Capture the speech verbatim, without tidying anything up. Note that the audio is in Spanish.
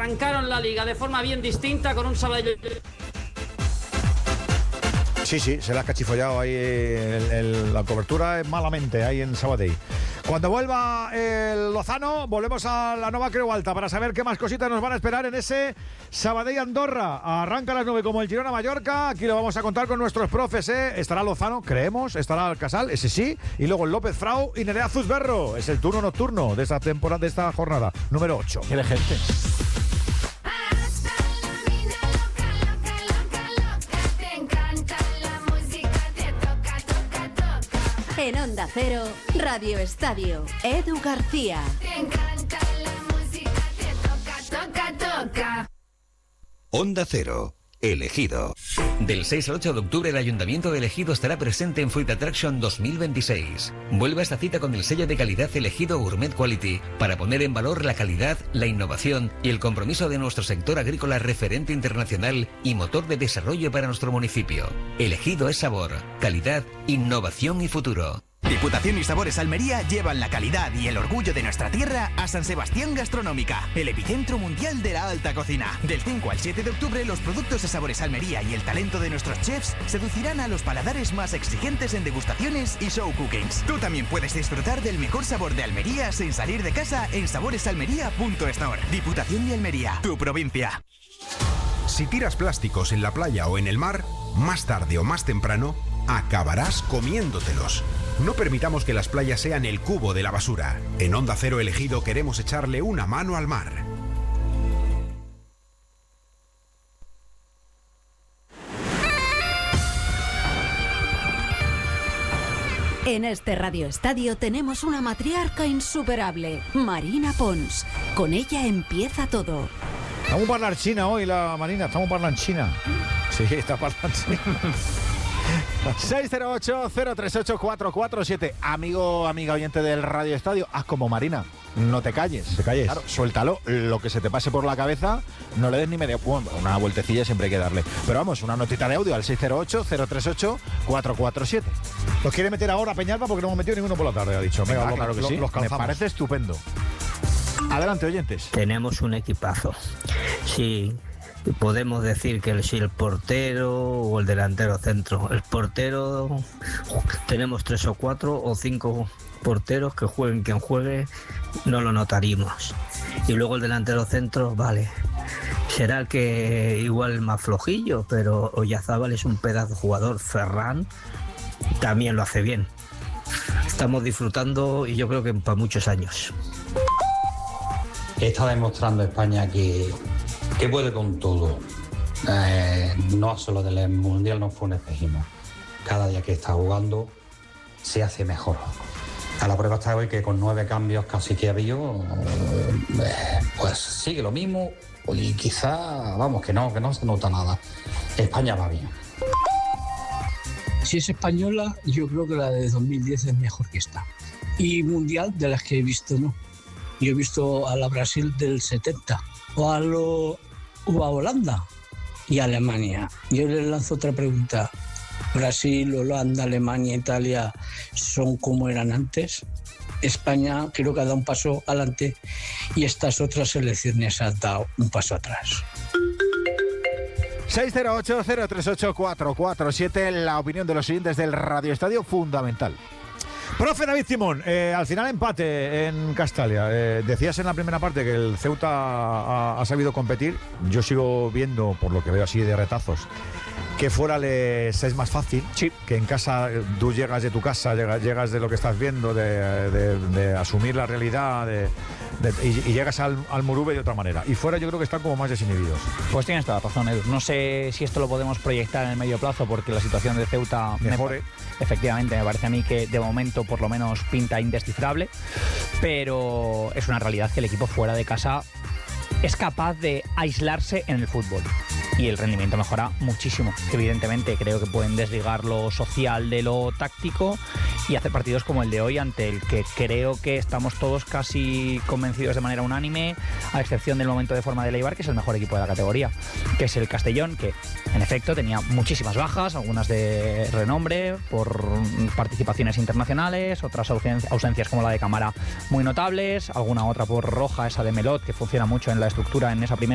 arrancaron la liga de forma bien distinta con un Sabadell. Sí, sí, se la ha cachifollado ahí el, el, la cobertura es malamente ahí en Sabadell. Cuando vuelva el Lozano, volvemos a la Nova Creu Alta para saber qué más cositas nos van a esperar en ese Sabadell-Andorra. Arranca a las nueve como el Girona-Mallorca. Aquí lo vamos a contar con nuestros profes, ¿eh? Estará Lozano, creemos, estará Alcasal, ese sí, y luego el López Frau y Nerea Zuzberro. Es el turno nocturno de esta temporada, de esta jornada número ocho. ¡Qué de gente! En Onda Cero, Radio Estadio, Edu García. Te encanta la música, te toca, toca, toca. Onda Cero, Elegido. Del seis al ocho de octubre el Ayuntamiento de Elegido estará presente en Fruit Attraction dos mil veintiséis. Vuelve a esta cita con el sello de calidad Elegido Gourmet Quality para poner en valor la calidad, la innovación y el compromiso de nuestro sector agrícola referente internacional y motor de desarrollo para nuestro municipio. Elegido es sabor, calidad, innovación y futuro. Diputación y Sabores Almería llevan la calidad y el orgullo de nuestra tierra a San Sebastián Gastronómica, el epicentro mundial de la alta cocina. Del cinco al siete de octubre, los productos de Sabores Almería y el talento de nuestros chefs seducirán a los paladares más exigentes en degustaciones y show cookings. Tú también puedes disfrutar del mejor sabor de Almería sin salir de casa en saboresalmería punto store. Diputación de Almería, tu provincia. Si tiras plásticos en la playa o en el mar, más tarde o más temprano, acabarás comiéndotelos. No permitamos que las playas sean el cubo de la basura. En Onda Cero Elegido queremos echarle una mano al mar. En este Radio Estadio tenemos una matriarca insuperable, Marina Pons. Con ella empieza todo. Estamos parlando china hoy, la Marina, estamos parlando china. Sí, está parlando china. seis cero ocho, cero tres ocho, cuatro cuatro siete. Amigo, amiga oyente del Radio Estadio, haz como Marina. No te calles. Te calles. Claro, suéltalo. Lo que se te pase por la cabeza, no le des ni media. Bueno, una vueltecilla siempre hay que darle. Pero vamos, una notita de audio al seis cero ocho, cero tres ocho, cuatro cuatro siete. Los quiere meter ahora Peñalba porque no hemos metido ninguno por la tarde, ha dicho. Venga, Venga, claro que lo, sí. Los calzamos. Me parece estupendo. Adelante, oyentes. Tenemos un equipazo. Sí. Podemos decir que si el portero o el delantero centro. El portero, tenemos tres o cuatro o cinco porteros que jueguen quien juegue, no lo notaríamos. Y luego el delantero centro, vale, será el que igual el más flojillo, pero Oyarzábal es un pedazo de jugador. Ferran también lo hace bien. Estamos disfrutando y yo creo que para muchos años. Está demostrando España que que puede con todo. Eh, no solo del Mundial no fue un espejismo. Cada día que está jugando se hace mejor. A la prueba está hoy que con nueve cambios casi que ha habido, eh, pues sigue lo mismo y quizá, vamos, que no, que no se nota nada. España va bien. Si es española, yo creo que la de dos mil diez es mejor que esta. Y mundial, de las que he visto, no. Yo he visto a la Brasil del setenta. O a, lo, o a Holanda y Alemania. Yo les lanzo otra pregunta. ¿Brasil, Holanda, Alemania, Italia son como eran antes? España creo que ha dado un paso adelante y estas otras selecciones han dado un paso atrás. seis cero ocho, cero tres ocho, cuatro cuatro siete. La opinión de los oyentes del Radio Estadio, fundamental. Profe David Simón, eh, al final empate en Castalia. Eh, decías en la primera parte que el Ceuta ha, ha sabido competir. Yo sigo viendo, por lo que veo así de retazos, que fuera les es más fácil. Sí. Que en casa tú llegas de tu casa, llegas, llegas de lo que estás viendo, de, de, de asumir la realidad de, de, y, y llegas al, al Murube de otra manera. Y fuera yo creo que están como más desinhibidos. Pues tienes toda la razón, Edu. No sé si esto lo podemos proyectar en el medio plazo porque la situación de Ceuta mejore. Me, efectivamente, me parece a mí que de momento por lo menos pinta indescifrable, pero es una realidad que el equipo fuera de casa es capaz de aislarse en el fútbol y el rendimiento mejora muchísimo. Evidentemente creo que pueden desligar lo social de lo táctico y hacer partidos como el de hoy, ante el que creo que estamos todos casi convencidos de manera unánime, a excepción del momento de forma de Eibar, que es el mejor equipo de la categoría, que es el Castellón, que en efecto tenía muchísimas bajas, algunas de renombre por participaciones internacionales, otras ausencias como la de Camara muy notables, alguna otra por roja, esa de Melot, que funciona mucho en la estructura en esa primera